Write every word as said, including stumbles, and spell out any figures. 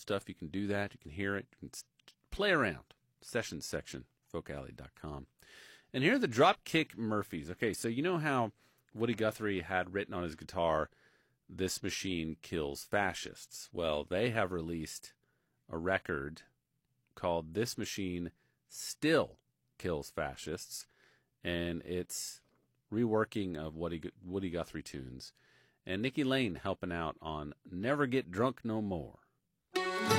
stuff. You can do that. You can hear it. You can play around. Sessions section, folk alley dot com. And here are the Dropkick Murphys. Okay, so you know how Woody Guthrie had written on his guitar, "This machine kills fascists." Well, they have released a record called "This Machine Still Kills Fascists," and it's reworking of Woody, Woody Guthrie tunes. And Nikki Lane helping out on "Never Get Drunk No More."